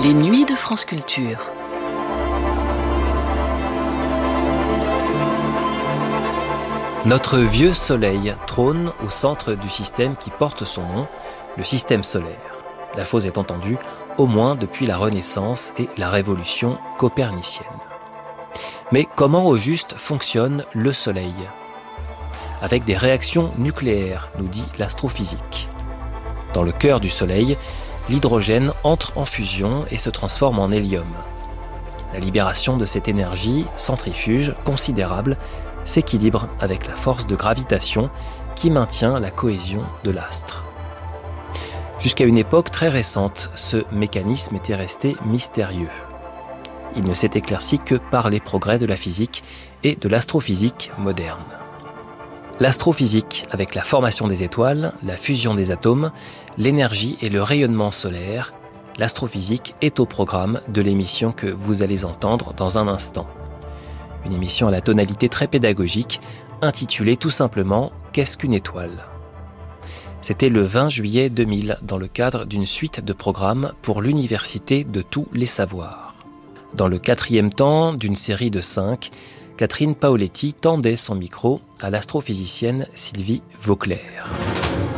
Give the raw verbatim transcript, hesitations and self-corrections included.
Les nuits de France Culture. Notre vieux soleil trône au centre du système qui porte son nom, le système solaire. La chose est entendue au moins depuis la Renaissance et la révolution copernicienne. Mais comment au juste fonctionne le soleil ? Avec des réactions nucléaires, nous dit l'astrophysique. Dans le cœur du soleil, l'hydrogène entre en fusion et se transforme en hélium. La libération de cette énergie centrifuge considérable s'équilibre avec la force de gravitation qui maintient la cohésion de l'astre. Jusqu'à une époque très récente, ce mécanisme était resté mystérieux. Il ne s'est éclairci que par les progrès de la physique et de l'astrophysique moderne. L'astrophysique, avec la formation des étoiles, la fusion des atomes, l'énergie et le rayonnement solaire, l'astrophysique est au programme de l'émission que vous allez entendre dans un instant. Une émission à la tonalité très pédagogique, intitulée tout simplement « Qu'est-ce qu'une étoile ?» C'était le vingt juillet deux mille, dans le cadre d'une suite de programmes pour l'Université de tous les savoirs. Dans le quatrième temps d'une série de cinq, Catherine Paoletti tendait son micro à l'astrophysicienne Sylvie Vauclair.